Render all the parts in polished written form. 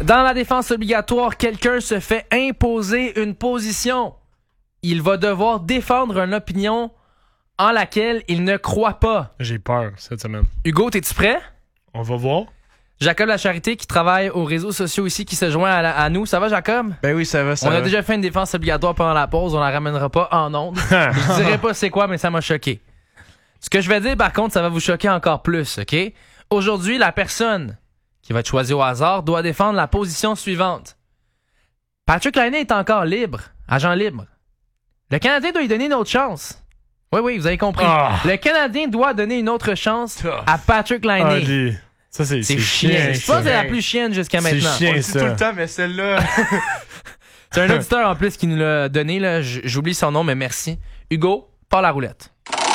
Dans la défense obligatoire, quelqu'un se fait imposer une position. Il va devoir défendre une opinion en laquelle il ne croit pas. J'ai peur cette semaine. Hugo, t'es-tu prêt? On va voir. Jacob Lacharité qui travaille aux réseaux sociaux ici, qui se joint à nous. Ça va, Jacob? Ben oui, ça va, On a déjà fait une défense obligatoire pendant la pause. On la ramènera pas en ondes. Je dirais pas c'est quoi, mais ça m'a choqué. Ce que je vais dire, par contre, ça va vous choquer encore plus, OK? Aujourd'hui, la personne qui va être choisie au hasard doit défendre la position suivante. Patrick Laine est encore libre, agent libre. Le Canadien doit lui donner une autre chance. Oui, vous avez compris. Le Canadien doit donner une autre chance à Patrick Laine. Ça, c'est chiant. Je pense que c'est la plus chienne jusqu'à maintenant. C'est chiant, ça. Tout le temps, mais celle-là... C'est un auditeur en plus qui nous l'a donné. Là. J'oublie son nom, mais merci. Hugo, pas la roulette.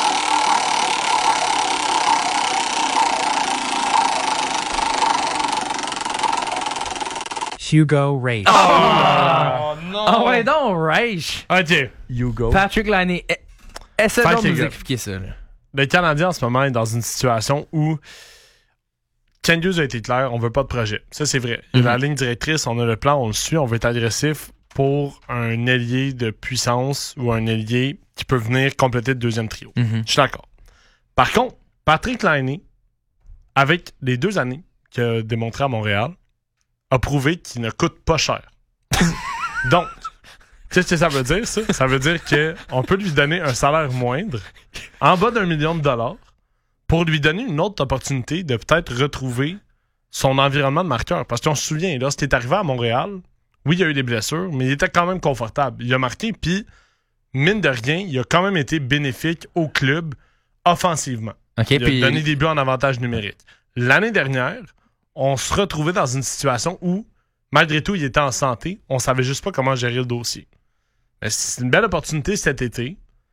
Hugo Reich. Oh non! Ah ouais, donc, Reich. OK. Hugo. Patrick Laine. Essaie donc de nous expliquer ça. Là. Le Canadien, en ce moment, est dans une situation où Ken Hughes a été clair, on veut pas de projet. Ça, c'est vrai. Il y a la ligne directrice, on a le plan, on le suit, on veut être agressif pour un ailier de puissance ou un ailier qui peut venir compléter le deuxième trio. Je suis d'accord. Par contre, Patrick Laine, avec les 2 années qu'il a démontré à Montréal, a prouvé qu'il ne coûte pas cher. Donc, qu'est-ce que ça veut dire, ça? Ça veut dire qu'on peut lui donner un salaire moindre, en bas d'1 million de dollars, pour lui donner une autre opportunité de peut-être retrouver son environnement de marqueur. Parce qu'on se souvient, lorsqu'il est arrivé à Montréal, oui, il y a eu des blessures, mais il était quand même confortable. Il a marqué, puis, mine de rien, il a quand même été bénéfique au club offensivement. Okay, il a donné des buts en avantage numérique. L'année dernière, on se retrouvait dans une situation où, malgré tout, il était en santé. On savait juste pas comment gérer le dossier. Mais c'est une belle opportunité cet été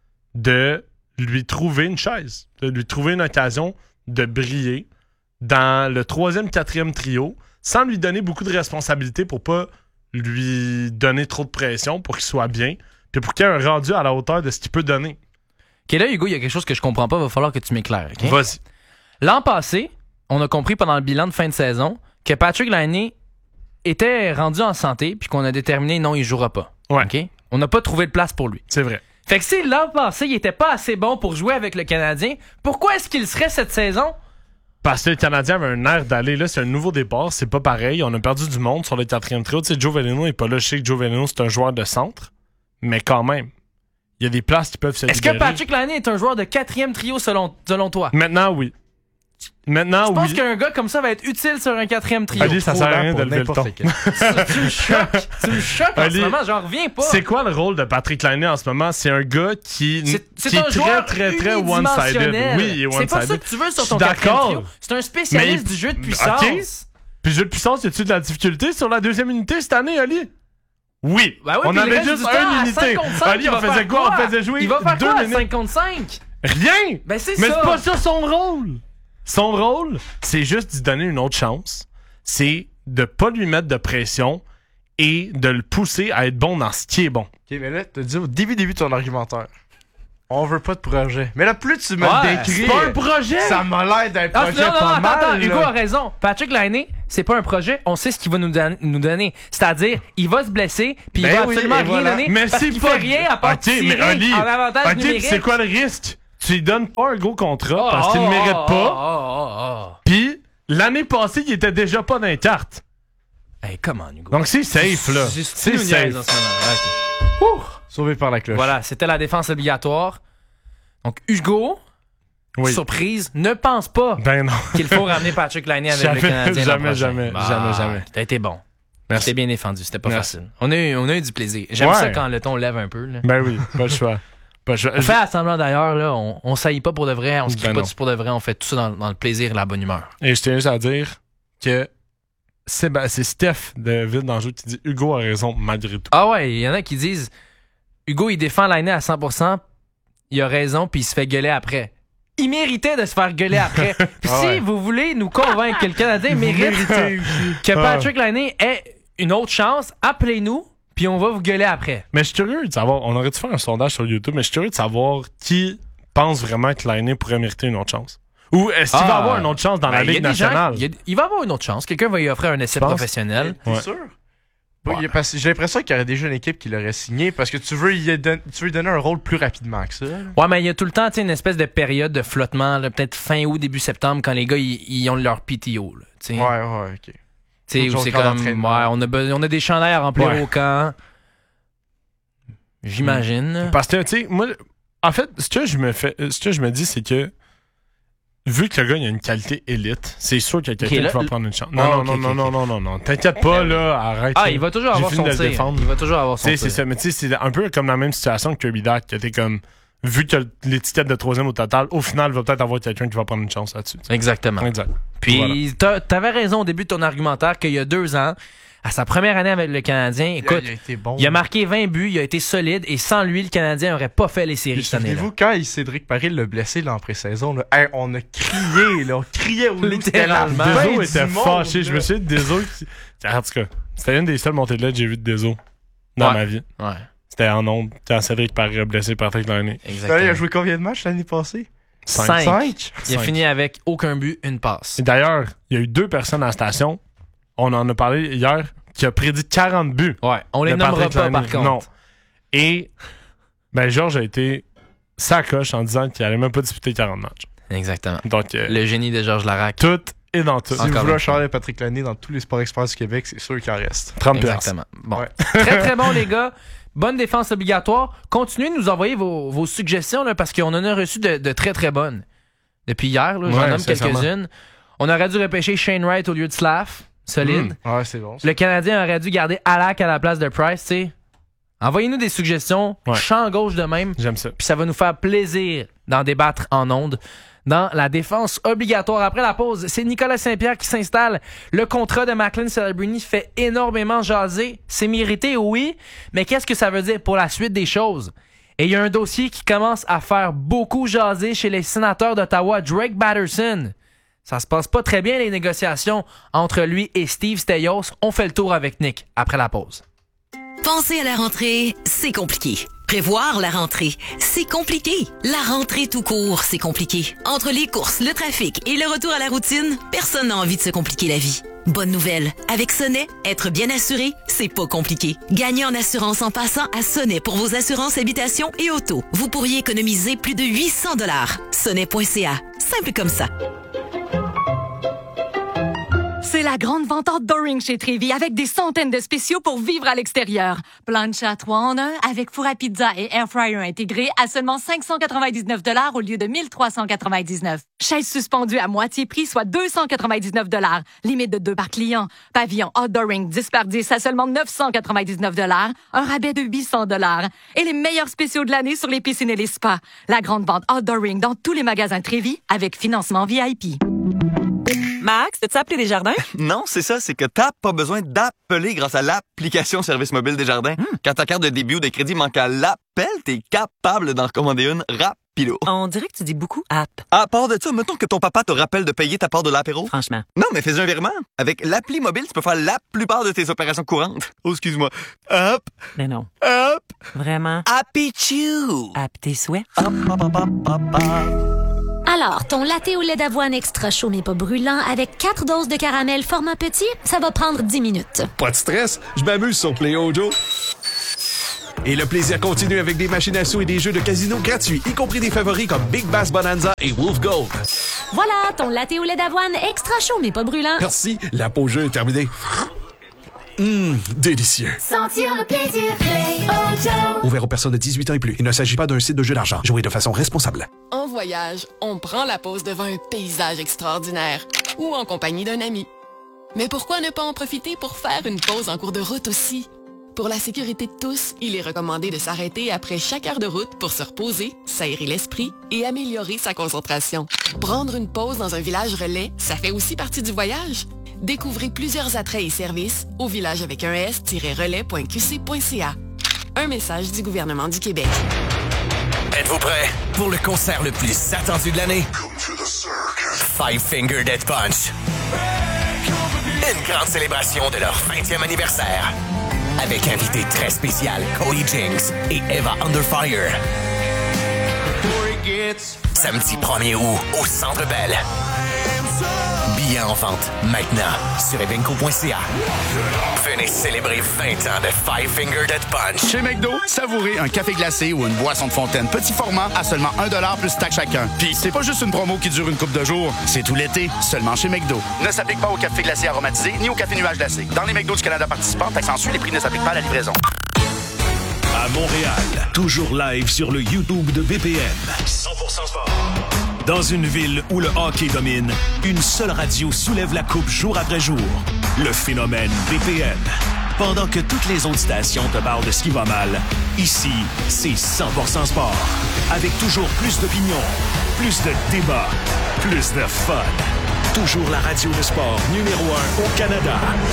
de lui trouver une chaise, de lui trouver une occasion de briller dans le 3e, 4e trio, sans lui donner beaucoup de responsabilités pour pas lui donner trop de pression, pour qu'il soit bien, puis pour qu'il ait un rendu à la hauteur de ce qu'il peut donner. OK, là, Hugo, il y a quelque chose que je comprends pas, il va falloir que tu m'éclaires. Okay? Vas-y. L'an passé, on a compris pendant le bilan de fin de saison que Patrick Laine était rendu en santé puis qu'on a déterminé non, il jouera pas. Ouais. Okay? On n'a pas trouvé de place pour lui. C'est vrai. Fait que si l'an passé, il était pas assez bon pour jouer avec le Canadien, pourquoi est-ce qu'il serait cette saison? Parce que le Canadien avait un air d'aller, là, c'est un nouveau départ, c'est pas pareil. On a perdu du monde sur le 4e trio. Tu sais, Joe Veleno n'est pas là. Je sais que Joe Veleno, c'est un joueur de centre, mais quand même, il y a des places qui peuvent se libérer. Est-ce que Patrick Laine est un joueur de 4e trio selon toi? Maintenant, oui. Je pense qu'un gars comme ça va être utile sur un 4e trio. Ali, ça sert à rien de lever le ton. Tu me choques. Tu me choques en ce moment, j'en reviens pas. C'est quoi le rôle de Patrick Laine en ce moment? C'est un gars qui est très one-sided. Oui, il est one-sided. C'est pas ça que tu veux sur ton 4e trio. C'est un spécialiste du jeu de puissance. Okay. Puis le jeu de puissance, y a-tu de la difficulté sur la 2e unité cette année, Ali? Oui. Ben oui, on avait juste une unité. Ali, on faisait quoi? On faisait jouer 2 minutes. Il va faire quoi à 5 contre 5? Rien! Ben c'est Mais ça. c'est pas ça son rôle! Son rôle, c'est juste d'y donner une autre chance. C'est de pas lui mettre de pression et de le pousser à être bon dans ce qui est bon. OK, mais là, t'as dit au début de ton argumentaire, on veut pas de projet. Mais là, plus tu me le décris... C'est pas un projet! Ça m'a l'air d'un projet pas mal. Attends, Hugo a raison. Patrick Laine, c'est pas un projet. On sait ce qu'il va nous donner. C'est-à-dire, il va se blesser, puis il va absolument rien donner. Mais parce qu'il fait rien à part tirer en avantage numérique. C'est quoi le risque? Tu lui donnes pas un gros contrat parce qu'il ne mérite pas. Puis, l'année passée, il était déjà pas dans les cartes. Hey, comment, Hugo? Donc, c'est safe, là. C'est safe. Sauvé par la cloche. Voilà, c'était la défense obligatoire. Donc, Hugo, surprise, ne pense pas qu'il faut ramener Patrick Laine avec le Canadien. Jamais. T'as été bon. Merci. T'es bien défendu, c'était pas facile. On a eu du plaisir. J'aime ça quand le ton lève un peu. Là. Ben oui, pas le choix. On fait assemblant d'ailleurs, là, on saillit pas pour de vrai, on se crie pas dessus pour de vrai, on fait tout ça dans le plaisir et la bonne humeur. Et je tiens juste à dire que c'est Steph de Ville d'Anjou qui dit Hugo a raison malgré tout. Ah ouais, il y en a qui disent Hugo il défend Laine à 100%, il a raison puis il se fait gueuler après. Il méritait de se faire gueuler après. Puis si vous voulez nous convaincre que le Canadien mérite que Patrick Laine ait une autre chance, appelez-nous. Puis on va vous gueuler après. Mais je suis curieux de savoir, on aurait dû faire un sondage sur YouTube, mais je suis curieux de savoir qui pense vraiment que Laine pourrait mériter une autre chance. Ou est-ce qu'il va avoir une autre chance dans la il y a Ligue des gens- nationale? il va avoir une autre chance. Quelqu'un va lui offrir un essai penses? professionnel. T'es Ouais. sûr? Parce que j'ai l'impression qu'il y aurait déjà une équipe qui l'aurait signé parce que tu veux lui donner un rôle plus rapidement que ça. Là. Ouais, mais il y a tout le temps une espèce de période de flottement, là, peut-être fin août, début septembre, quand les gars ils ont leur PTO. Là, t'sais. Ouais, ok. T'sais, où c'est comme, on a des chandails à remplir au camp. J'imagine. Parce que, tu sais, moi, en fait, ce que je me dis, c'est que vu que le gars il a une qualité élite, c'est sûr qu'il y a quelqu'un qui va prendre une chance. Non. T'inquiète pas, là, arrête. Il va toujours avoir son tir. Il va toujours avoir son tir. C'est ça, mais tu sais, c'est un peu comme la même situation que Kirby Dak, que t'es comme, vu qu'il a l'étiquette de 3e au total, au final, il va peut-être avoir quelqu'un qui va prendre une chance là-dessus. Exactement. Exact. Puis, t'avais raison au début de ton argumentaire qu'il y a 2 ans, à sa première année avec le Canadien, écoute, il a été bon. Il a marqué 20 buts, il a été solide, et sans lui, le Canadien n'aurait pas fait les séries cette année-là. Souvenez-vous, quand Cédric Paré l'a blessé l'an pré-saison, là, on a crié, là, on criait au loup. Littéralement. Deso était fâché. Je me souviens de Deso. En tout cas, c'était une des seules montées de lait que j'ai vues de Deso dans ma vie. Ouais. C'était en ondes quand Cédric Paré a blessé Patrick Laine. Exactement. Il a joué combien de matchs l'année passée? 5. Il a fini avec aucun but, une passe. Et d'ailleurs, il y a eu 2 personnes à la station. On en a parlé hier. Qui a prédit 40 buts. Ouais, on les nommera pas par contre. Non. Et Georges a été sacoche en disant qu'il n'allait même pas disputer 40 matchs. Exactement. Donc, le génie de Georges Larac. Tout est dans tout. Si vous voulez Charles Patrick Laine dans tous les sports express du Québec, c'est sûr qu'il en reste. 30 Exactement. Bon. Ouais. Très, très bon, les gars. Bonne défense obligatoire. Continuez de nous envoyer vos suggestions là, parce qu'on en a reçu de très, très bonnes. Depuis hier, là, j'en nomme quelques-unes. On aurait dû repêcher Shane Wright au lieu de Slav. Solide. Ouais, c'est bon. Le Canadien aurait dû garder Alak à la place de Price, tu sais. Envoyez-nous des suggestions, champ gauche de même. J'aime ça. Puis ça va nous faire plaisir d'en débattre en ondes. Dans la défense obligatoire. Après la pause, c'est Nicolas Saint-Pierre qui s'installe. Le contrat de Macklin Celebrini fait énormément jaser. C'est mérité, oui, mais qu'est-ce que ça veut dire pour la suite des choses? Et il y a un dossier qui commence à faire beaucoup jaser chez les sénateurs d'Ottawa, Drake Batterson. Ça se passe pas très bien, les négociations entre lui et Steve Staios. On fait le tour avec Nick après la pause. Penser à la rentrée, c'est compliqué. Prévoir la rentrée, c'est compliqué. La rentrée tout court, c'est compliqué. Entre les courses, le trafic et le retour à la routine, personne n'a envie de se compliquer la vie. Bonne nouvelle, avec Sonnet, être bien assuré, c'est pas compliqué. Gagnez en assurance en passant à Sonnet pour vos assurances habitation et auto. Vous pourriez économiser plus de 800 $. Sonnet.ca, simple comme ça. C'est la grande vente outdooring chez Trévi avec des centaines de spéciaux pour vivre à l'extérieur. Plancha 3 en 1 avec four à pizza et air fryer intégré à seulement 599 $ au lieu de 1399. Chaise suspendue à moitié prix, soit 299 $. Limite de 2 par client. Pavillon outdooring 10 par 10 à seulement 999 $. Un rabais de 800 $. Et les meilleurs spéciaux de l'année sur les piscines et les spas. La grande vente outdooring dans tous les magasins Trévi avec financement VIP. Max, t'as-tu appelé Desjardins? Non, c'est ça, c'est que t'as pas besoin d'appeler grâce à l'application Service Mobile Desjardins. Quand ta carte de débit ou de crédit manque à l'appel, t'es capable d'en commander une rapido. On dirait que tu dis beaucoup app. À part de ça, mettons que ton papa te rappelle de payer ta part de l'apéro. Franchement. Non, mais fais un virement. Avec l'appli mobile, tu peux faire la plupart de tes opérations courantes. Oh, excuse-moi. Hop, Mais non. hop, Vraiment? happy chew. App tes souhaits? Hop, hop, hop, hop, hop, hop. Alors, ton latte au lait d'avoine extra chaud mais pas brûlant avec 4 doses de caramel format petit, ça va prendre 10 minutes. Pas de stress, je m'amuse sur Play Ojo. Et le plaisir continue avec des machines à sous et des jeux de casino gratuits, y compris des favoris comme Big Bass Bonanza et Wolf Gold. Voilà, ton latte au lait d'avoine extra chaud mais pas brûlant. Merci, la pause jeu est terminée. Délicieux. Sentir le plaisir Play Ojo. Ouvert aux personnes de 18 ans et plus. Il ne s'agit pas d'un site de jeu d'argent. Jouez de façon responsable. En voyage, on prend la pause devant un paysage extraordinaire ou en compagnie d'un ami. Mais pourquoi ne pas en profiter pour faire une pause en cours de route aussi? Pour la sécurité de tous, il est recommandé de s'arrêter après chaque heure de route pour se reposer, s'aérer l'esprit et améliorer sa concentration. Prendre une pause dans un village relais, ça fait aussi partie du voyage. Découvrez plusieurs attraits et services au village avec un s-relais.qc.ca. Un message du gouvernement du Québec. Êtes-vous prêts pour le concert le plus attendu de l'année? Five Finger Death Punch. Une grande célébration de leur 20e anniversaire. Avec invité très spécial Cody Jinks et Eva Under Fire. Samedi 1er août, au Centre Bell. Billets en vente maintenant sur evenco.ca. Venez célébrer 20 ans de Five Finger Death Punch. Chez McDo, savourez un café glacé ou une boisson de fontaine petit format à seulement 1$ plus taxe chacun. Puis c'est pas juste une promo qui dure une couple de jours, c'est tout l'été, seulement chez McDo. Ne s'applique pas au café glacé aromatisé ni au café nuage glacé. Dans les McDo du Canada participants, taxe en sus, les prix ne s'appliquent pas à la livraison. À Montréal, toujours live sur le YouTube de BPM. 100% sport. Dans une ville où le hockey domine, une seule radio soulève la coupe jour après jour. Le phénomène BPM. Pendant que toutes les autres stations te parlent de ce qui va mal, ici, c'est 100% sport. Avec toujours plus d'opinions, plus de débats, plus de fun. Toujours la radio de sport numéro 1 au Canada.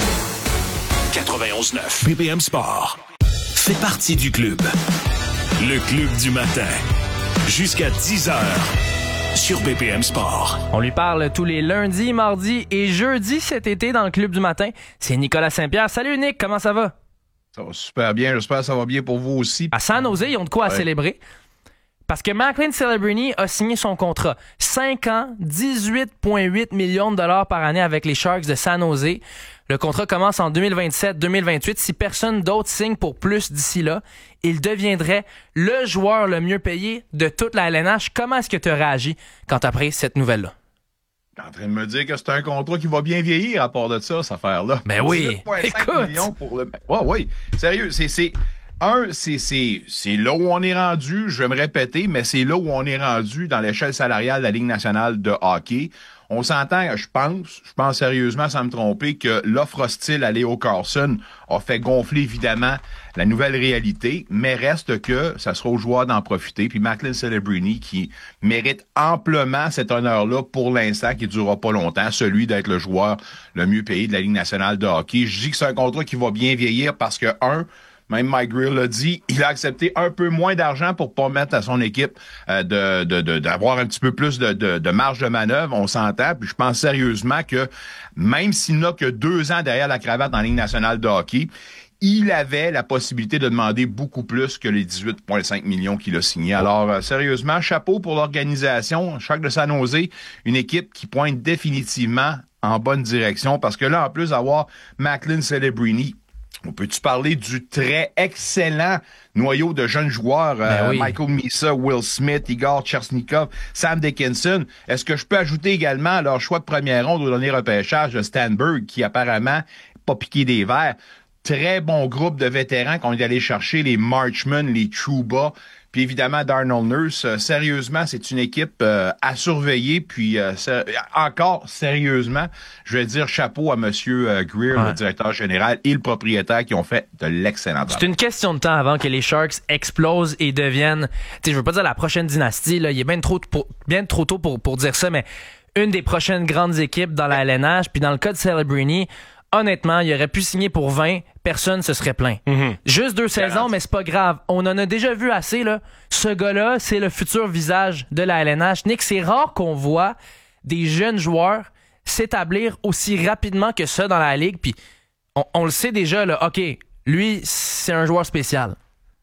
91.9 BPM Sport. Fait partie du club. Le club du matin. Jusqu'à 10h. Sur BPM Sport. On lui parle tous les lundis, mardis et jeudis cet été dans le Club du matin. C'est Nicolas Saint-Pierre. Salut Nick, comment ça va? Ça va super bien, j'espère que ça va bien pour vous aussi. À San Jose, ils ont de quoi à célébrer. Parce que Macklin Celebrini a signé son contrat. 5 ans, 18,8 millions de dollars par année avec les Sharks de San Jose. Le contrat commence en 2027-2028. Si personne d'autre signe pour plus d'ici là, il deviendrait le joueur le mieux payé de toute la LNH. Comment est-ce que tu as réagi quand tu as appris cette nouvelle-là? T'es en train de me dire que c'est un contrat qui va bien vieillir à part de ça, cette affaire-là. Ben oui, 18,5 millions pour le... oui, sérieux, c'est là où on est rendu, je vais me répéter, mais c'est là où on est rendu dans l'échelle salariale de la Ligue nationale de hockey. On s'entend, je pense sérieusement, sans me tromper, que l'offre hostile à Leo Carlson a fait gonfler évidemment la nouvelle réalité, mais reste que ça sera aux joueurs d'en profiter. Puis Macklin Celebrini qui mérite amplement cet honneur-là pour l'instant, qui ne durera pas longtemps, celui d'être le joueur le mieux payé de la Ligue nationale de hockey. Je dis que c'est un contrat qui va bien vieillir parce que, même Mike Greer l'a dit, il a accepté un peu moins d'argent pour pas mettre à son équipe d'avoir un petit peu plus de marge de manœuvre. On s'entend. Puis je pense sérieusement que même s'il n'a que 2 ans derrière la cravate en Ligue nationale de hockey, il avait la possibilité de demander beaucoup plus que les 18,5 millions qu'il a signés. Alors, sérieusement, chapeau pour l'organisation. Sharks de San Jose, une équipe qui pointe définitivement en bonne direction parce que là, en plus d'avoir Macklin Celebrini, on peut-tu parler du très excellent noyau de jeunes joueurs, Michael Misa, Will Smith, Igor Chersnikov, Sam Dickinson. Est-ce que je peux ajouter également leur choix de première ronde au dernier repêchage de Stanberg, qui apparemment pas piqué des verres. Très bon groupe de vétérans qu'on est allé chercher, les Marchman, les Trouba, puis évidemment Darnell Nurse. Sérieusement, c'est une équipe à surveiller. Puis encore sérieusement, je vais dire chapeau à Monsieur Greer, le directeur général, et le propriétaire qui ont fait de l'excellent travail. C'est une question de temps avant que les Sharks explosent et deviennent, je veux pas dire la prochaine dynastie, là, il est bien trop tôt pour dire ça, mais une des prochaines grandes équipes dans la LNH. Puis dans le cas de Celebrini, honnêtement, il aurait pu signer pour 20, personne se serait plaint. Juste 2 saisons, mais c'est pas grave. On en a déjà vu assez, là. Ce gars-là, c'est le futur visage de la LNH. Nick, c'est rare qu'on voit des jeunes joueurs s'établir aussi rapidement que ça dans la Ligue. Puis on le sait déjà, là. OK, lui, c'est un joueur spécial.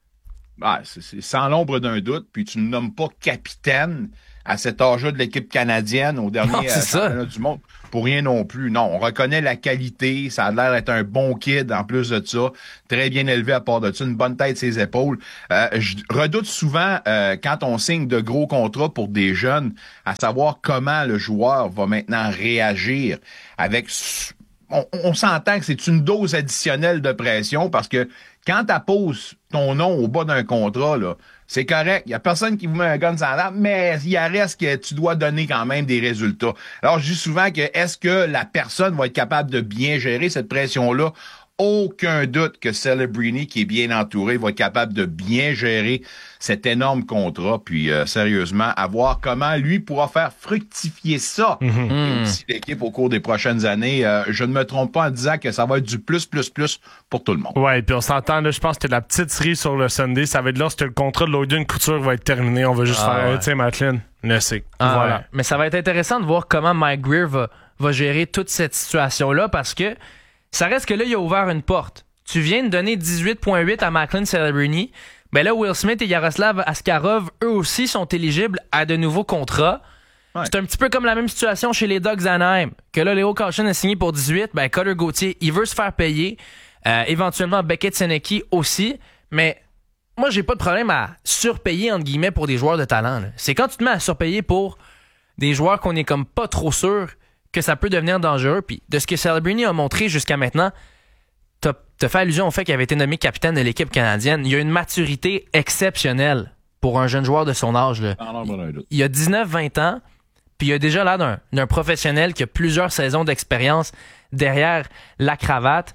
C'est sans l'ombre d'un doute. Puis tu ne nommes pas capitaine à cet âge-là de l'équipe canadienne au dernier championnat du monde. Pour rien non plus. Non, on reconnaît la qualité. Ça a l'air d'être un bon kid en plus de ça. Très bien élevé à part de ça. Une bonne tête ses épaules. Je redoute souvent, quand on signe de gros contrats pour des jeunes, à savoir comment le joueur va maintenant réagir avec... On s'entend que c'est une dose additionnelle de pression parce que quand tu apposes ton nom au bas d'un contrat, là, c'est correct. Il n'y a personne qui vous met un gun sur la table, mais il reste que tu dois donner quand même des résultats. Alors, je dis souvent que est-ce que la personne va être capable de bien gérer cette pression-là? Aucun doute que Celebrini, qui est bien entouré, va être capable de bien gérer cet énorme contrat. Puis, sérieusement, à voir comment lui pourra faire fructifier ça. Et aussi l'équipe au cours des prochaines années. Je ne me trompe pas en disant que ça va être du plus pour tout le monde. Ouais, puis on s'entend, là, je pense que la petite série sur le Sunday, ça va être lorsque le contrat de Logan Couture va être terminé. On va juste faire, tiens, Macklin, laissez. Voilà. Ouais. Mais ça va être intéressant de voir comment Mike Greer va gérer toute cette situation-là parce que ça reste que là, il a ouvert une porte. Tu viens de donner 18,8 à Macklin Celebrini Ben là, Will Smith et Yaroslav Askarov, eux aussi, sont éligibles à de nouveaux contrats. Ouais. C'est un petit peu comme la même situation chez les Ducks d'Anaheim. Que là, Leo Caution a signé pour 18. Ben, Cutter Gauthier, il veut se faire payer. Éventuellement, Beckett Senecki aussi. Mais moi, j'ai pas de problème à surpayer, entre guillemets, pour des joueurs de talent. Là. C'est quand tu te mets à surpayer pour des joueurs qu'on est comme pas trop sûr que ça peut devenir dangereux. Puis de ce que Celebrini a montré jusqu'à maintenant, t'as fait allusion au fait qu'il avait été nommé capitaine de l'équipe canadienne. Il y a une maturité exceptionnelle pour un jeune joueur de son âge. Là. Il a 19-20 ans, puis il a déjà l'air d'un professionnel qui a plusieurs saisons d'expérience derrière la cravate.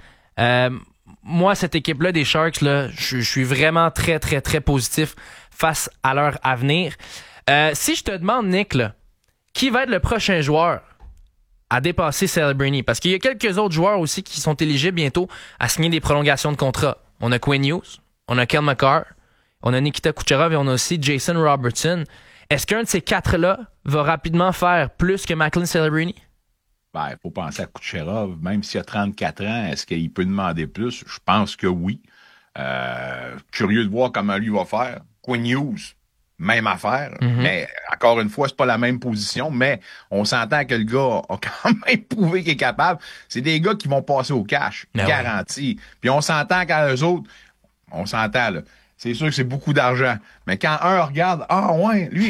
Moi, cette équipe-là des Sharks, là, je suis vraiment très, très, très positif face à leur avenir. Si je te demande, Nick, là, qui va être le prochain joueur à dépasser Celebrini? Parce qu'il y a quelques autres joueurs aussi qui sont éligibles bientôt à signer des prolongations de contrat. On a Quinn Hughes, on a Kel McCarr, on a Nikita Kucherov et on a aussi Jason Robertson. Est-ce qu'un de ces quatre-là va rapidement faire plus que Macklin Celebrini? Ben, il faut penser à Kucherov. Même s'il a 34 ans, est-ce qu'il peut demander plus? Je pense que oui. Curieux de voir comment lui va faire. Quinn Hughes, même affaire. Mm-hmm. Mais encore une fois, c'est pas la même position, mais on s'entend que le gars a quand même prouvé qu'il est capable. C'est des gars qui vont passer au cash, garanti. Ouais. Puis on s'entend qu'à eux autres, on s'entend là. C'est sûr que c'est beaucoup d'argent. Mais quand un regarde, lui,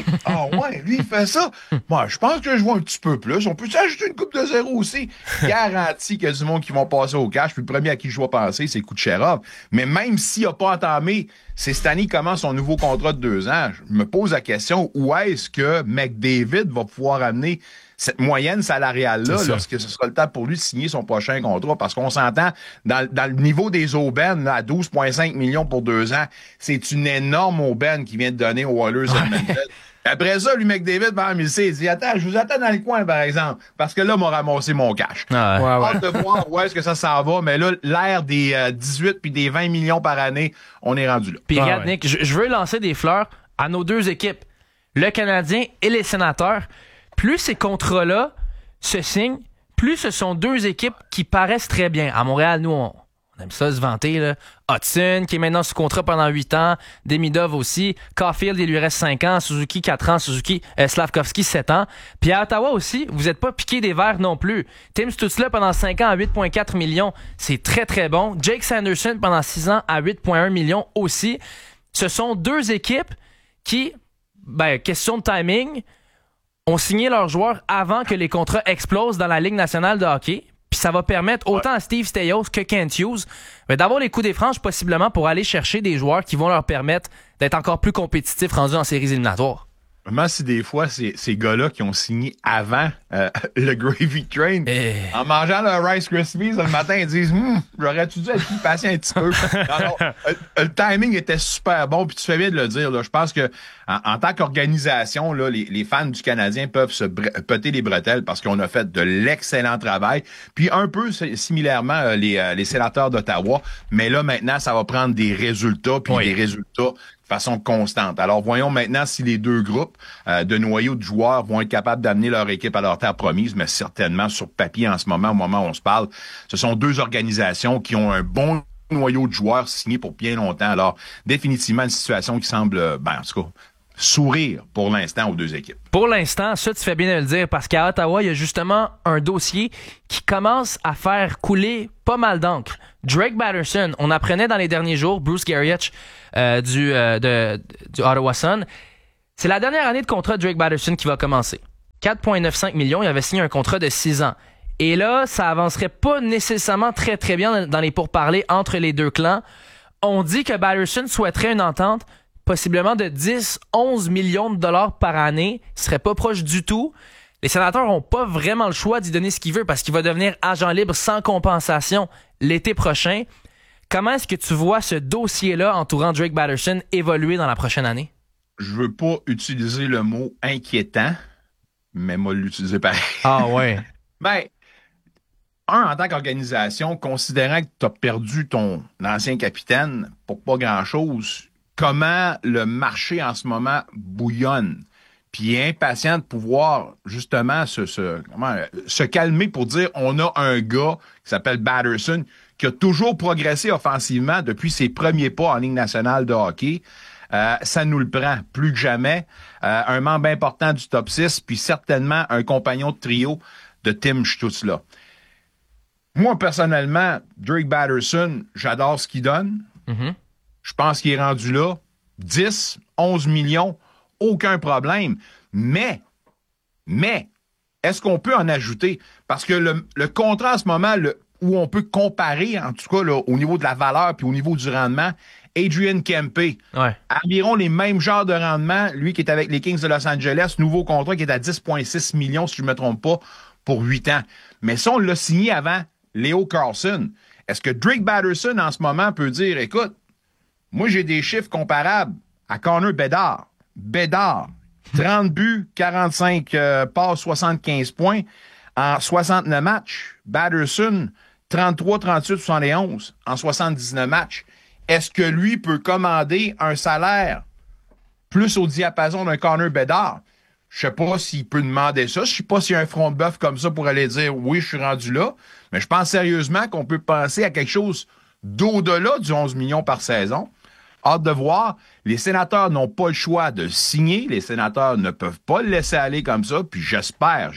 il fait ça. Moi, je pense que je vois un petit peu plus. On peut s'ajouter une coupe de zéro aussi. Garanti qu'il y a du monde qui vont passer au cash. Puis le premier à qui je dois penser, c'est Kucherov. Mais même s'il n'a pas entamé, c'est cette année commence son nouveau contrat de 2 ans. Je me pose la question, où est-ce que McDavid va pouvoir amener cette moyenne salariale-là lorsque ce sera le temps pour lui de signer son prochain contrat? Parce qu'on s'entend, dans le niveau des aubaines, là, à 12,5 millions pour 2 ans, c'est une énorme aubaine qu'il vient de donner aux Oilers Edmonton. Après ça, lui, McDavid, il dit, attends, je vous attends dans le coin, par exemple, parce que là, m'a ramassé mon cash. Hâte de voir où est-ce que ça s'en va, mais là, l'ère des 18 puis des 20 millions par année, on est rendu là. Puis regarde, Nick, je veux lancer des fleurs à nos deux équipes, le Canadien et les Sénateurs. Plus ces contrats-là se signent, plus ce sont deux équipes qui paraissent très bien. À Montréal, nous, on aime ça se vanter, là. Hudson, qui est maintenant sous contrat pendant 8 ans. Demidov aussi. Caulfield, il lui reste 5 ans. Suzuki, 4 ans. Slavkovski, 7 ans. Puis à Ottawa aussi, vous n'êtes pas piqué des verres non plus. Tim Stutzla pendant 5 ans à 8,4 millions. C'est très, très bon. Jake Sanderson pendant 6 ans à 8,1 millions aussi. Ce sont deux équipes qui, question de timing, ont signé leurs joueurs avant que les contrats explosent dans la Ligue nationale de hockey. Puis ça va permettre autant à Steve Staios que Kent Hughes d'avoir les coups des franges possiblement pour aller chercher des joueurs qui vont leur permettre d'être encore plus compétitifs rendus en séries éliminatoires. Vraiment, si des fois, ces gars-là qui ont signé avant le Gravy Train, en mangeant leur Rice Krispies le matin, ils disent « j'aurais-tu dû être plus patient un petit peu? » Le timing était super bon, puis tu fais bien de le dire. Là. Je pense que en tant qu'organisation, là, les fans du Canadien peuvent se peter les bretelles parce qu'on a fait de l'excellent travail. Puis un peu similairement, les sénateurs d'Ottawa. Mais là, maintenant, ça va prendre des résultats, puis des résultats de façon constante. Alors, voyons maintenant si les deux groupes de noyaux de joueurs vont être capables d'amener leur équipe à leur terre promise, mais certainement sur papier en ce moment, au moment où on se parle, ce sont deux organisations qui ont un bon noyau de joueurs signés pour bien longtemps. Alors, définitivement, une situation qui semble, en tout cas, sourire pour l'instant aux deux équipes. Pour l'instant, ça, tu fais bien de le dire, parce qu'à Ottawa, il y a justement un dossier qui commence à faire couler pas mal d'encre. Drake Batterson, on apprenait dans les derniers jours, Bruce Garriott du Ottawa Sun, c'est la dernière année de contrat de Drake Batterson qui va commencer. 4,95 millions, il avait signé un contrat de 6 ans. Et là, ça avancerait pas nécessairement très très bien dans les pourparlers entre les deux clans. On dit que Batterson souhaiterait une entente possiblement de 10-11 millions de dollars par année. Il serait pas proche du tout. Les Sénateurs n'ont pas vraiment le choix d'y donner ce qu'il veut parce qu'il va devenir agent libre sans compensation l'été prochain. Comment est-ce que tu vois ce dossier-là entourant Drake Batterson évoluer dans la prochaine année? Je veux pas utiliser le mot inquiétant, mais moi l'utiliser pareil. Ah ouais. En tant qu'organisation, considérant que tu as perdu ton ancien capitaine pour pas grand-chose, comment le marché en ce moment bouillonne, puis impatient de pouvoir justement se calmer pour dire on a un gars qui s'appelle Batterson qui a toujours progressé offensivement depuis ses premiers pas en Ligue nationale de hockey. Ça nous le prend plus que jamais. Un membre important du top 6, puis certainement un compagnon de trio de Tim Stützle. Moi, personnellement, Drake Batterson, j'adore ce qu'il donne. Mm-hmm. Je pense qu'il est rendu là. 10, 11 millions, aucun problème. Mais, est-ce qu'on peut en ajouter? Parce que le contrat en ce moment, où on peut comparer, en tout cas, là, au niveau de la valeur puis au niveau du rendement, Adrian Kempe, environ les mêmes genres de rendement, lui qui est avec les Kings de Los Angeles, nouveau contrat qui est à 10,6 millions, si je ne me trompe pas, pour 8 ans. Mais ça, on l'a signé avant Leo Carlsson. Est-ce que Drake Batterson, en ce moment, peut dire, écoute, moi, j'ai des chiffres comparables à Connor Bedard. Bedard, 30 buts, 45 passes, 75 points en 69 matchs. Batterson, 33, 38, 71 en 79 matchs. Est-ce que lui peut commander un salaire plus au diapason d'un Connor Bedard? Je sais pas s'il peut demander ça. Je sais pas s'il y a un front de bœuf comme ça pour aller dire oui, je suis rendu là. Mais je pense sérieusement qu'on peut penser à quelque chose d'au-delà du 11 millions par saison. Hâte de voir. Les Sénateurs n'ont pas le choix de signer. Les Sénateurs ne peuvent pas le laisser aller comme ça. Puis j'espère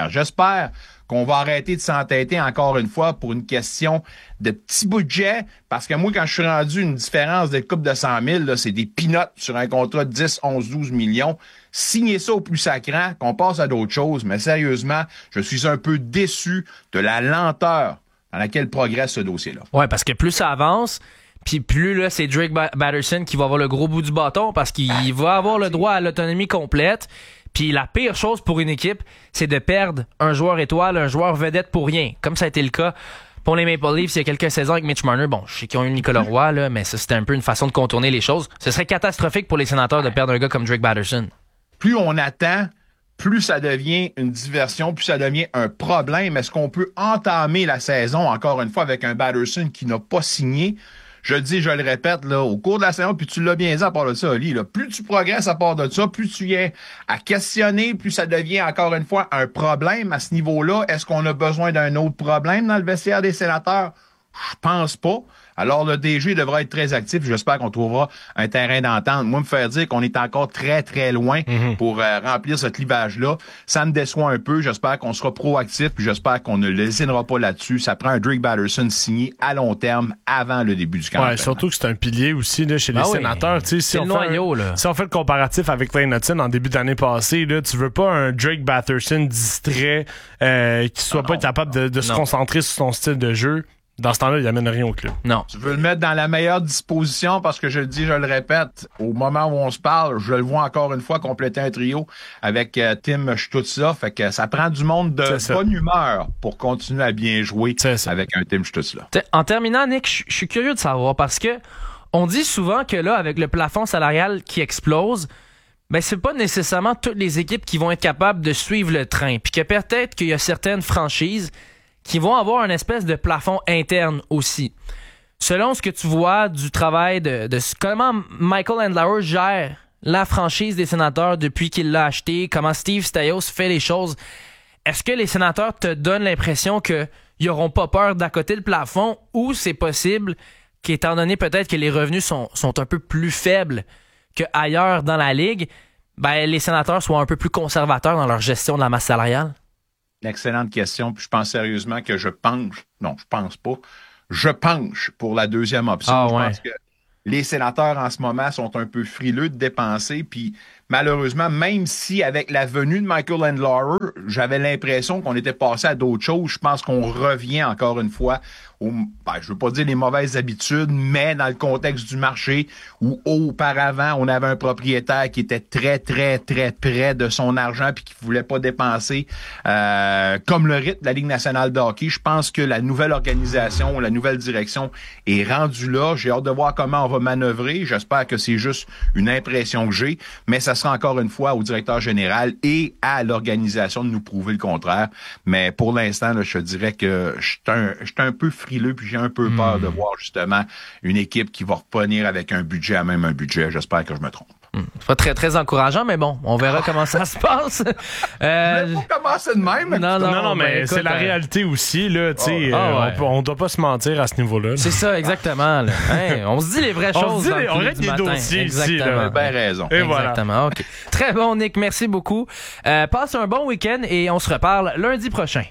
qu'on va arrêter de s'entêter encore une fois pour une question de petit budget. Parce que moi, quand je suis rendu une différence de coupe de 100 000, là, c'est des peanuts sur un contrat de 10, 11, 12 millions. Signez ça au plus sacrant, qu'on passe à d'autres choses. Mais sérieusement, je suis un peu déçu de la lenteur dans laquelle progresse ce dossier-là. Ouais, parce que plus ça avance, puis plus là, c'est Drake Batterson qui va avoir le gros bout du bâton parce qu'il va avoir le droit à l'autonomie complète. Puis la pire chose pour une équipe, c'est de perdre un joueur étoile, un joueur vedette pour rien. Comme ça a été le cas pour les Maple Leafs il y a quelques saisons avec Mitch Marner. Bon, je sais qu'ils ont eu Nicolas Roy, là, mais ça, c'était un peu une façon de contourner les choses. Ce serait catastrophique pour les Sénateurs de perdre un gars comme Drake Batterson. Plus on attend, plus ça devient une diversion, plus ça devient un problème. Est-ce qu'on peut entamer la saison, encore une fois, avec un Batterson qui n'a pas signé? Je le dis, je le répète, là, au cours de la saison, puis tu l'as bien dit à part de ça, Oli, là, plus tu progresses à part de ça, plus tu viens à questionner, plus ça devient encore une fois un problème à ce niveau-là. Est-ce qu'on a besoin d'un autre problème dans le vestiaire des Sénateurs? Je pense pas. Alors, le DG devra être très actif. J'espère qu'on trouvera un terrain d'entente. Moi, me faire dire qu'on est encore très, très loin pour remplir ce clivage-là, ça me déçoit un peu. J'espère qu'on sera proactif, puis j'espère qu'on ne lésinera pas là-dessus. Ça prend un Drake Batterson signé à long terme avant le début du camp. Ouais, surtout que c'est un pilier aussi là, chez les Sénateurs. Tu sais, si on fait le comparatif avec Clay Hutton en début d'année passée, là, tu veux pas un Drake Batterson distrait qui soit pas capable de se concentrer sur son style de jeu. Dans ce temps-là, il amène rien au club. Non. Tu veux le mettre dans la meilleure disposition parce que je le dis, je le répète, au moment où on se parle, je le vois encore une fois compléter un trio avec Tim Stützle. Fait que ça prend du monde de bonne humeur pour continuer à bien jouer avec un Tim Stützle. En terminant, Nick, je suis curieux de savoir parce que on dit souvent que là, avec le plafond salarial qui explose, ben c'est pas nécessairement toutes les équipes qui vont être capables de suivre le train. Puis que peut-être qu'il y a certaines franchises qui vont avoir une espèce de plafond interne aussi. Selon ce que tu vois du travail de comment Michael Andlauer gère la franchise des Sénateurs depuis qu'il l'a acheté, comment Steve Staios fait les choses, est-ce que les Sénateurs te donnent l'impression qu'ils n'auront pas peur d'accoter le plafond ou c'est possible qu'étant donné peut-être que les revenus sont un peu plus faibles qu'ailleurs dans la Ligue, ben les Sénateurs soient un peu plus conservateurs dans leur gestion de la masse salariale? Une excellente question, puis je pense sérieusement que je penche pour la deuxième option. Je pense que les Sénateurs en ce moment sont un peu frileux de dépenser, puis malheureusement, même si avec la venue de Michael Andlauer, j'avais l'impression qu'on était passé à d'autres choses, je pense qu'on revient encore une fois je veux pas dire les mauvaises habitudes, mais dans le contexte du marché où auparavant, on avait un propriétaire qui était très, très, très près de son argent puis qui voulait pas dépenser comme le rythme de la Ligue nationale de hockey. Je pense que la nouvelle organisation, la nouvelle direction est rendue là. J'ai hâte de voir comment on va manœuvrer. J'espère que c'est juste une impression que j'ai, mais ça sera encore une fois au directeur général et à l'organisation de nous prouver le contraire. Mais pour l'instant, là, je te dirais que je suis un peu frileux, puis j'ai un peu peur de voir justement une équipe qui va revenir avec un budget à même un budget. J'espère que je me trompe. C'est pas très, très encourageant, mais bon, on verra comment ça se passe. Faut commencer de même. Non, mais écoute, c'est la réalité aussi, là, tu sais. ouais. On doit pas se mentir à ce niveau-là. C'est ça, exactement. Là. Hein, on se dit les vraies choses. On règle des dossiers ici. Là. Ben raison. Et exactement. Voilà. OK. Très bon, Nick. Merci beaucoup. Passe un bon week-end et on se reparle lundi prochain.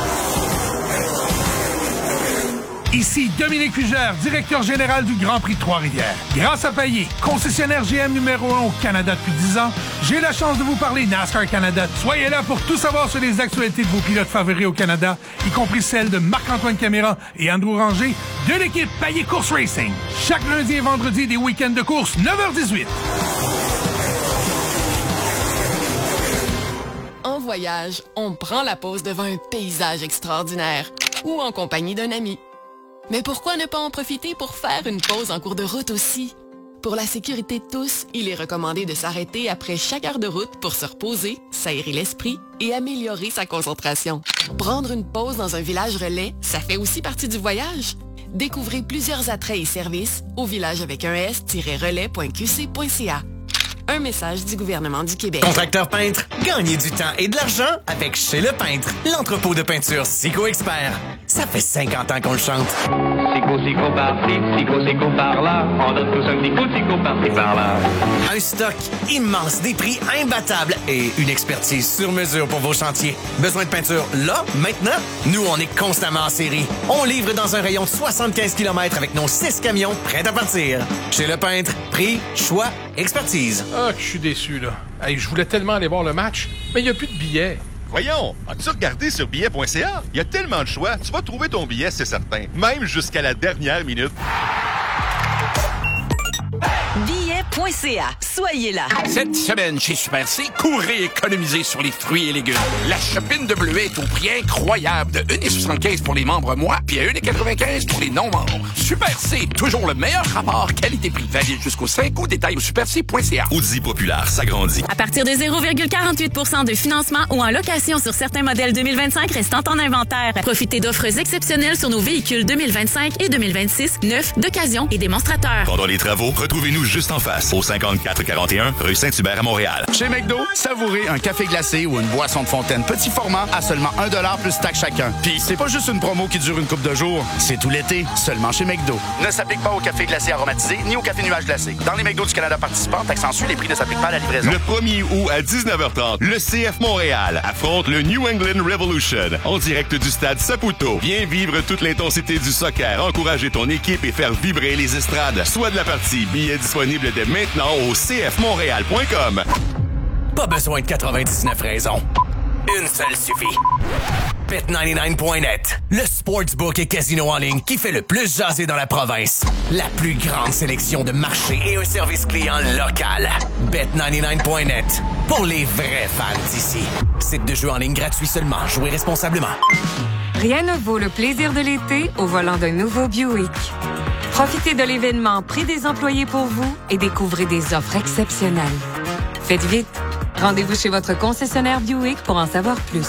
Ici Dominique Fugère, directeur général du Grand Prix de Trois-Rivières. Grâce à Payet, concessionnaire GM numéro 1 au Canada depuis 10 ans, j'ai la chance de vous parler NASCAR Canada. Soyez là pour tout savoir sur les actualités de vos pilotes favoris au Canada, y compris celles de Marc-Antoine Caméra et Andrew Ranger de l'équipe Payet Course Racing. Chaque lundi et vendredi des week-ends de course, 9h18. En voyage, on prend la pause devant un paysage extraordinaire ou en compagnie d'un ami. Mais pourquoi ne pas en profiter pour faire une pause en cours de route aussi? Pour la sécurité de tous, il est recommandé de s'arrêter après chaque heure de route pour se reposer, s'aérer l'esprit et améliorer sa concentration. Prendre une pause dans un village relais, ça fait aussi partie du voyage. Découvrez plusieurs attraits et services au village avec un s-relais.qc.ca. Un message du gouvernement du Québec. Contracteur peintre, gagnez du temps et de l'argent avec Chez Le Peintre, l'entrepôt de peinture Sico Expert. Ça fait 50 ans qu'on le chante. Sico par-ci, Sico par-là. On donne tous un petit coup de Sico par-ci, par-là. Un stock immense, des prix imbattables et une expertise sur mesure pour vos chantiers. Besoin de peinture là, maintenant? Nous, on est constamment en série. On livre dans un rayon de 75 km avec nos 6 camions prêts à partir. Chez Le Peintre, prix, choix, expertise. Ah, que je suis déçu, là. Hey, je voulais tellement aller voir le match, mais il n'y a plus de billets. Voyons, as-tu regardé sur billets.ca? Il y a tellement de choix, tu vas trouver ton billet, c'est certain. Même jusqu'à la dernière minute. Billets.ca. Soyez là. Cette semaine, chez Super C, courez économiser sur les fruits et légumes. La chopine de bleuet est au prix incroyable de 1,75 pour les membres mois, puis à 1,95 pour les non-membres. Super C, toujours le meilleur rapport qualité-prix. Valide jusqu'au 5 août, détail au superc.ca. Audi Populaire s'agrandit. À partir de 0,48 de financement ou en location sur certains modèles 2025 restant en inventaire. Profitez d'offres exceptionnelles sur nos véhicules 2025 et 2026, neufs, d'occasion et démonstrateurs. Pendant les travaux, retrouvez-nous juste en face, au 5441 rue Saint-Hubert à Montréal. Chez McDo, savourez un café glacé ou une boisson de fontaine petit format à seulement 1$ plus taxe chacun. Puis c'est pas juste une promo qui dure une couple de jours, c'est tout l'été, seulement chez McDo. Ne s'applique pas au café glacé aromatisé ni au café nuage glacé. Dans les McDo du Canada participants, taxe en sus, les prix ne s'appliquent pas à la livraison. Le 1er août à 19h30, le CF Montréal affronte le New England Revolution en direct du stade Saputo. Viens vivre toute l'intensité du soccer, encourager ton équipe et faire vibrer les estrades. Soit de la partie, billets disponibles dès maintenant au cfmontréal.com. Pas besoin de 99 raisons. Une seule suffit. Bet99.net, le sportsbook et casino en ligne qui fait le plus jaser dans la province. La plus grande sélection de marchés et un service client local. Bet99.net, pour les vrais fans d'ici. Site de jeu en ligne gratuit seulement. Jouez responsablement. Rien ne vaut le plaisir de l'été au volant d'un nouveau Buick. Profitez de l'événement Prix des employés pour vous et découvrez des offres exceptionnelles. Faites vite. Rendez-vous chez votre concessionnaire Buick pour en savoir plus.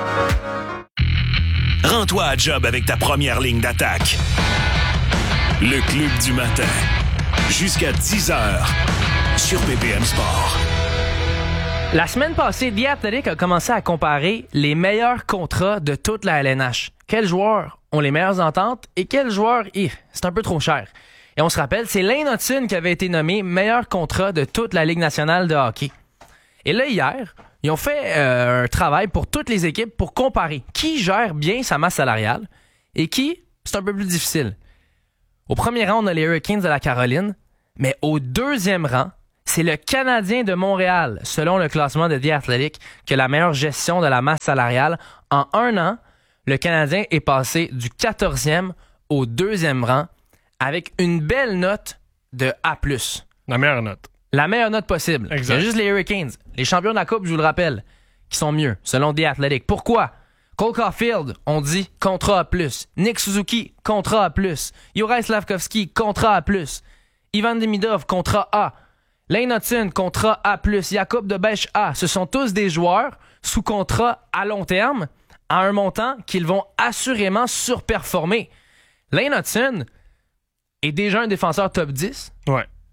Rends-toi à job avec ta première ligne d'attaque. Le Club du matin. Jusqu'à 10h sur BPM Sport. La semaine passée, The Athletic a commencé à comparer les meilleurs contrats de toute la LNH. Quels joueurs ont les meilleures ententes et quels joueurs, c'est un peu trop cher. Et on se rappelle, c'est Lane Hutson qui avait été nommé meilleur contrat de toute la Ligue nationale de hockey. Et là, hier, ils ont fait un travail pour toutes les équipes pour comparer qui gère bien sa masse salariale et qui, c'est un peu plus difficile. Au premier rang, on a les Hurricanes de la Caroline, mais au deuxième rang, c'est le Canadien de Montréal, selon le classement de The Athletic, qui a la meilleure gestion de la masse salariale. En un an, le Canadien est passé du 14e au 2e rang avec une belle note de A+. La meilleure note. La meilleure note possible. Exact. Il y a juste les Hurricanes, les champions de la Coupe, je vous le rappelle, qui sont mieux, selon The Athletic. Pourquoi? Cole Caulfield, on dit contrat A+. Nick Suzuki, contrat A+. Juraj Slafkovský, contrat A+. Ivan Demidov, contrat A. Lane Hutson, contrat A+. Jakub Debèche A. Ce sont tous des joueurs sous contrat à long terme à un montant qu'ils vont assurément surperformer. Lane Hutson est déjà un défenseur top 10. Ouais.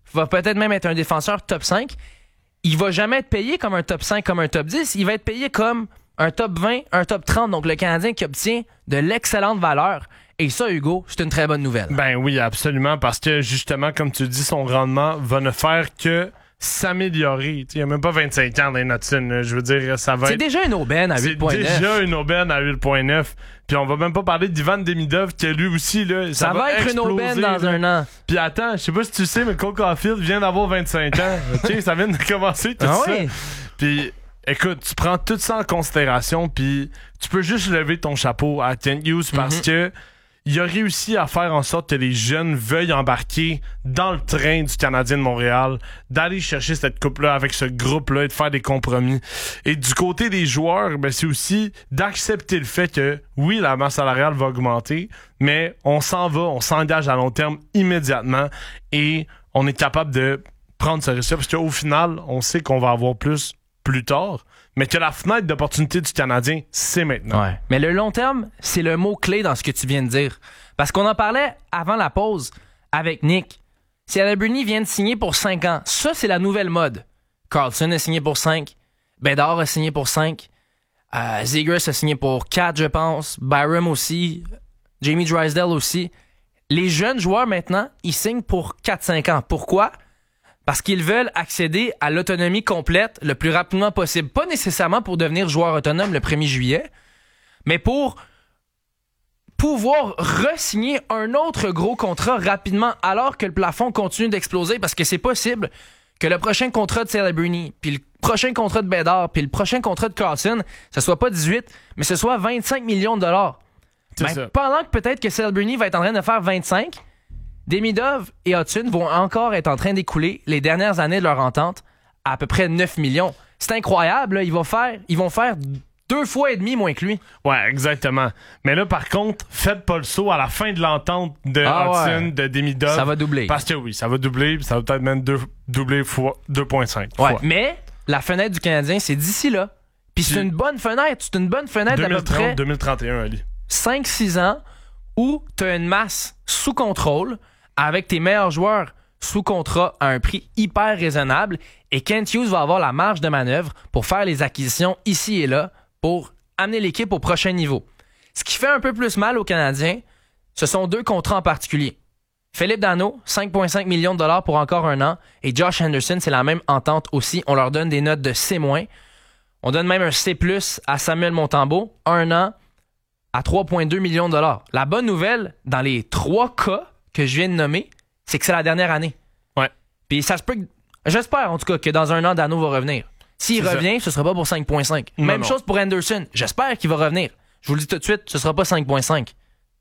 va peut-être même être un défenseur top 5. Il va jamais être payé comme un top 5, comme un top 10. Il va être payé comme un top 20, un top 30. Donc, le Canadien qui obtient de l'excellente valeur. Et ça, Hugo, c'est une très bonne nouvelle. Ben oui, absolument, parce que justement, comme tu dis, son rendement va ne faire que s'améliorer. Il n'y a même pas 25 ans dans les Notson. Je veux dire, ça va c'est être... déjà une aubaine à 8.9. C'est déjà une aubaine à 8.9. Puis on va même pas parler d'Ivan Demidov, qui lui aussi, là, ça va être une aubaine dans un an. Puis attends, je sais pas si tu sais, mais Cole Caulfield vient d'avoir 25 ans. OK, ça vient de commencer tout ça. Oui. Puis... Écoute, tu prends tout ça en considération, puis tu peux juste lever ton chapeau à Kent Hughes parce que il a réussi à faire en sorte que les jeunes veuillent embarquer dans le train du Canadien de Montréal, d'aller chercher cette coupe-là avec ce groupe-là et de faire des compromis. Et du côté des joueurs, ben, c'est aussi d'accepter le fait que, oui, la masse salariale va augmenter, mais on s'en va, on s'engage à long terme immédiatement et on est capable de prendre ce risque-là parce qu'au final, on sait qu'on va avoir plus tard, mais que la fenêtre d'opportunité du Canadien, c'est maintenant. Ouais. Mais le long terme, c'est le mot-clé dans ce que tu viens de dire. Parce qu'on en parlait avant la pause avec Nick. Si Alberni vient de signer pour 5 ans, ça, c'est la nouvelle mode. Carlson a signé pour 5. Bédard a signé pour 5. Zegras a signé pour 4, je pense. Byram aussi. Jamie Drysdale aussi. Les jeunes joueurs, maintenant, ils signent pour 4-5 ans. Pourquoi? Parce qu'ils veulent accéder à l'autonomie complète le plus rapidement possible. Pas nécessairement pour devenir joueur autonome le 1er juillet, mais pour pouvoir re-signer un autre gros contrat rapidement alors que le plafond continue d'exploser parce que c'est possible que le prochain contrat de Celebrini, puis le prochain contrat de Bédard, puis le prochain contrat de Carlson, ce soit pas 18, mais ce soit 25 millions de dollars. Ben, pendant que peut-être que Celebrini va être en train de faire 25, Demidov et Hudson vont encore être en train d'écouler les dernières années de leur entente à peu près 9 millions. C'est incroyable, là. Ils vont faire 2 fois et demi moins que lui. Ouais, exactement. Mais là, par contre, faites pas le saut à la fin de l'entente de Hudson, de Demidov. Ça va doubler. Parce que oui, ça va doubler, ça va peut-être même doubler fois 2.5. Ouais, mais la fenêtre du Canadien, c'est d'ici là. Puis c'est une bonne fenêtre. C'est une bonne fenêtre d'à peu près 2031, Ali. 5-6 ans où tu as une masse sous contrôle avec tes meilleurs joueurs sous contrat à un prix hyper raisonnable et Kent Hughes va avoir la marge de manœuvre pour faire les acquisitions ici et là pour amener l'équipe au prochain niveau. Ce qui fait un peu plus mal aux Canadiens, ce sont 2 contrats en particulier. Philippe Danault, 5,5 millions de dollars pour encore 1 an et Josh Anderson, c'est la même entente aussi. On leur donne des notes de C-. On donne même un C+, à Samuel Montembeault, 1 an à 3,2 millions de dollars. La bonne nouvelle, dans les 3 cas que je viens de nommer, c'est que c'est la dernière année. Ouais. Puis ça se peut que... J'espère en tout cas que dans 1 an, Danault va revenir. S'il revient, ce sera pas pour 5.5. Même chose pour Anderson. J'espère qu'il va revenir. Je vous le dis tout de suite, ce sera pas 5.5.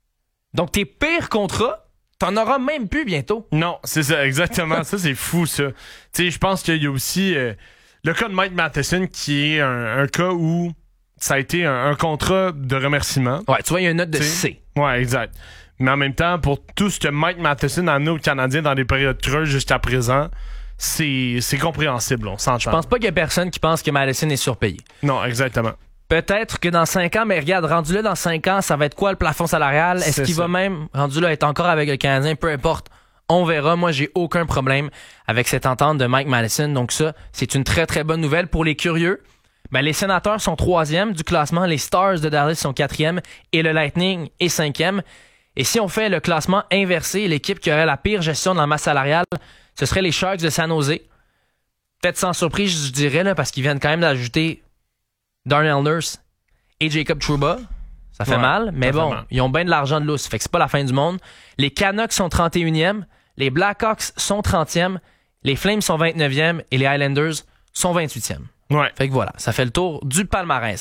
Donc tes pires contrats, t'en auras même plus bientôt. Non, c'est ça, exactement. Ça, c'est fou, ça. Tu sais, je pense qu'il y a aussi le cas de Mike Matheson qui est un cas où ça a été un contrat de remerciement. Ouais, tu vois, il y a une note de C. Ouais, exact. Mais en même temps, pour tout ce que Mike Matheson a amené aux Canadiens dans des périodes creuses jusqu'à présent, c'est compréhensible, on s'entend. Je pense pas qu'il y a personne qui pense que Matheson est surpayé. Non, exactement. Peut-être que dans 5 ans, mais regarde, rendu là dans 5 ans, ça va être quoi le plafond salarial? Est-ce qu'il va même, rendu là, être encore avec le Canadien? Peu importe. On verra. Moi, j'ai aucun problème avec cette entente de Mike Matheson. Donc ça, c'est une très, très bonne nouvelle pour les curieux. Ben, les Sénateurs sont 3e du classement, les Stars de Dallas sont 4e et le Lightning est 5e. Et si on fait le classement inversé, l'équipe qui aurait la pire gestion de la masse salariale, ce serait les Sharks de San Jose. Peut-être sans surprise, je dirais, là, parce qu'ils viennent quand même d'ajouter Darnell Nurse et Jacob Trouba. Ça fait mal, mais bon, ils ont bien de l'argent de lousse, fait que c'est pas la fin du monde. Les Canucks sont 31e, les Blackhawks sont 30e, les Flames sont 29e et les Islanders sont 28e. Ouais. Fait que voilà, ça fait le tour du palmarès.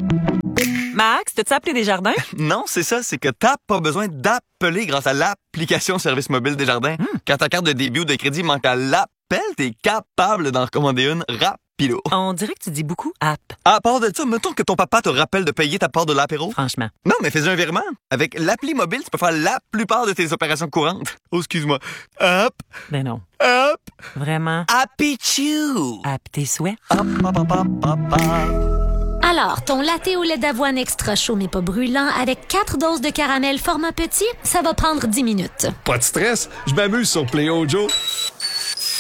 Max, t'as-tu appelé Desjardins? Non, c'est ça, c'est que t'as pas besoin d'appeler grâce à l'application Service Mobile Desjardins. Quand ta carte de débit ou de crédit manque à l'appel, t'es capable d'en recommander une rapido. On dirait que tu dis beaucoup app. À part de ça, mettons que ton papa te rappelle de payer ta part de l'apéro. Franchement. Non, mais fais un virement. Avec l'appli mobile, tu peux faire la plupart de tes opérations courantes. Oh, excuse-moi. Hop. Ben non. Hop. Vraiment. Happy-choo. App tes souhaits. Hop, hop, hop, hop, hop, hop. Alors, ton latte au lait d'avoine extra chaud mais pas brûlant avec 4 doses de caramel format petit, ça va prendre 10 minutes. Pas de stress, je m'amuse sur Play Ojo.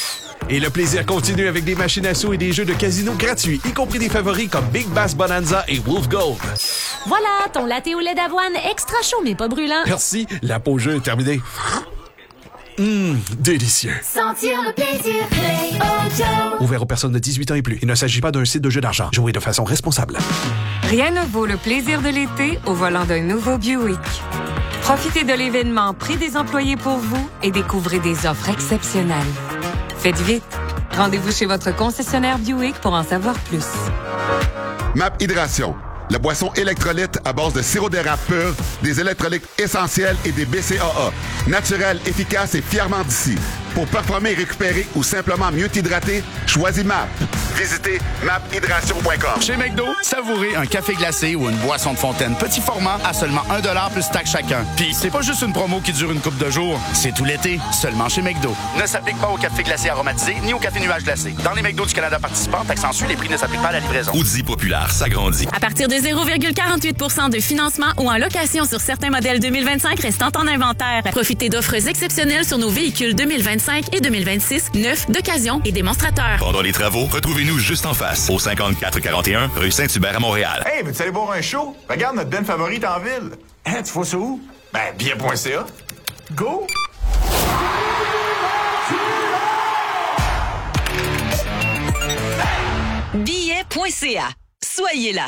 Et le plaisir continue avec des machines à sous et des jeux de casino gratuits, y compris des favoris comme Big Bass Bonanza et Wolf Gold. Voilà, ton latte au lait d'avoine extra chaud mais pas brûlant. Merci, la pause jeu est terminée. Délicieux. Sentir le plaisir, Play Ojo. Ouvert aux personnes de 18 ans et plus. Il ne s'agit pas d'un site de jeu d'argent. Jouez de façon responsable. Rien ne vaut le plaisir de l'été au volant d'un nouveau Buick. Profitez de l'événement Prix des employés pour vous et découvrez des offres exceptionnelles. Faites vite. Rendez-vous chez votre concessionnaire Buick pour en savoir plus. MAP Hydration. La boisson électrolyte à base de sirop d'érable pur, des électrolytes essentiels et des BCAA. Naturel, efficace et fièrement d'ici. Pour performer, récupérer ou simplement mieux t'hydrater, choisis MAP. Visitez maphydration.com. Chez McDo, savourez un café glacé ou une boisson de fontaine petit format à seulement 1$ plus taxe chacun. Puis c'est pas juste une promo qui dure une couple de jours, c'est tout l'été, seulement chez McDo. Ne s'applique pas au café glacé aromatisé ni au café nuage glacé. Dans les McDo du Canada participants, taxe en sus, les prix ne s'appliquent pas à la livraison. Audi Populaire s'agrandit. À partir de 0,48 % de financement ou en location sur certains modèles 2025 restant en inventaire. Profitez d'offres exceptionnelles sur nos véhicules 2025 et 2026, neufs, d'occasion et démonstrateurs. Pendant les travaux, retrouvez-nous juste en face, au 5441 rue Saint-Hubert à Montréal. Hey, veux-tu aller boire un show? Regarde notre den favorite en ville. Hein, tu vois ça où? Ben, bien.ca. Go! Billet.ca. Soyez là.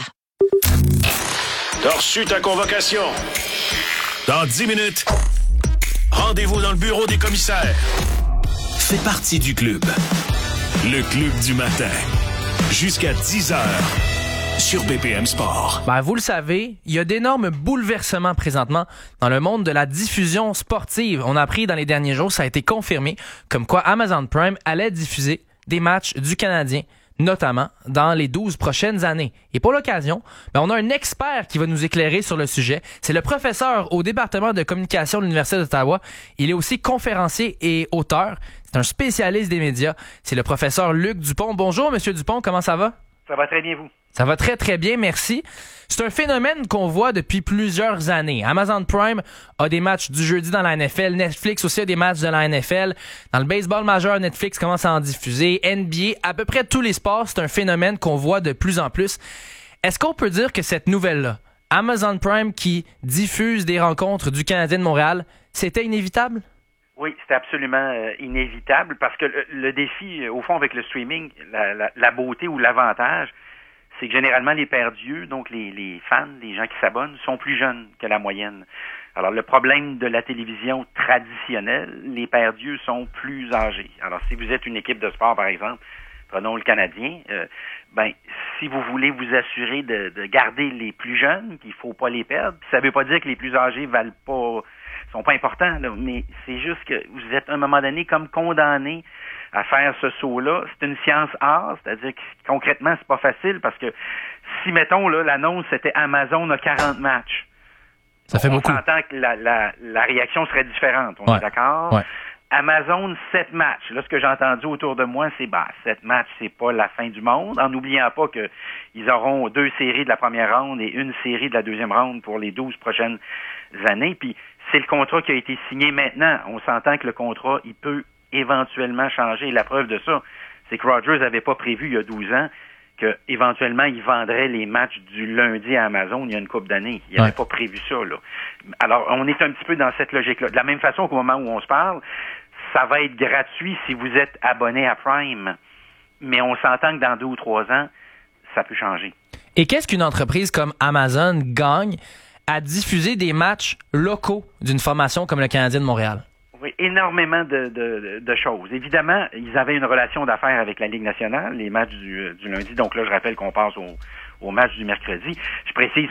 T'as reçu ta convocation. Dans 10 minutes, rendez-vous dans le bureau des commissaires. Fais partie du club. Le club du matin. Jusqu'à 10h. Sur BPM Sport. Ben, vous le savez, il y a d'énormes bouleversements présentement dans le monde de la diffusion sportive. On a appris dans les derniers jours, ça a été confirmé, comme quoi Amazon Prime allait diffuser des matchs du Canadien, notamment dans les 12 prochaines années. Et pour l'occasion, ben, on a un expert qui va nous éclairer sur le sujet. C'est le professeur au département de communication de l'Université d'Ottawa. Il est aussi conférencier et auteur. C'est un spécialiste des médias. C'est le professeur Luc Dupont. Bonjour, Monsieur Dupont, comment ça va? Ça va très bien, vous? Ça va très, très bien, merci. C'est un phénomène qu'on voit depuis plusieurs années. Amazon Prime a des matchs du jeudi dans la NFL. Netflix aussi a des matchs de la NFL. Dans le baseball majeur, Netflix commence à en diffuser. NBA, à peu près tous les sports, c'est un phénomène qu'on voit de plus en plus. Est-ce qu'on peut dire que cette nouvelle-là, Amazon Prime qui diffuse des rencontres du Canadien de Montréal, c'était inévitable? Oui, c'est absolument inévitable parce que le défi, au fond, avec le streaming, la beauté ou l'avantage, c'est que généralement les perdus, donc les fans, les gens qui s'abonnent, sont plus jeunes que la moyenne. Alors le problème de la télévision traditionnelle, les perdus sont plus âgés. Alors si vous êtes une équipe de sport, par exemple, prenons le Canadien, si vous voulez vous assurer de garder les plus jeunes, il faut pas les perdre. Puis ça veut pas dire que les plus âgés sont pas importants, là, mais c'est juste que vous êtes à un moment donné comme condamné à faire ce saut-là. C'est une science art, c'est-à-dire que concrètement, c'est pas facile parce que si, mettons, là, l'annonce c'était Amazon a 40 matchs. Ça fait beaucoup. On s'entend que la réaction serait différente, on est d'accord? Ouais. Amazon, 7 matchs. Là, ce que j'ai entendu autour de moi, c'est 7 matchs, c'est pas la fin du monde, en n'oubliant pas que ils auront 2 séries de la première ronde et une série de la deuxième ronde pour les 12 prochaines années. Puis c'est le contrat qui a été signé maintenant. On s'entend que le contrat, il peut éventuellement changer. Et la preuve de ça, c'est que Rogers n'avait pas prévu il y a 12 ans qu'éventuellement, il vendrait les matchs du lundi à Amazon il y a une couple d'années. Il n'avait pas prévu ça, là. Alors, on est un petit peu dans cette logique-là. De la même façon qu'au moment où on se parle, ça va être gratuit si vous êtes abonné à Prime. Mais on s'entend que dans 2 ou 3 ans, ça peut changer. Et qu'est-ce qu'une entreprise comme Amazon gagne à diffuser des matchs locaux d'une formation comme le Canadien de Montréal? Oui, énormément de choses. Évidemment, ils avaient une relation d'affaires avec la Ligue nationale, les matchs du lundi. Donc là, je rappelle qu'on passe au match du mercredi. Je précise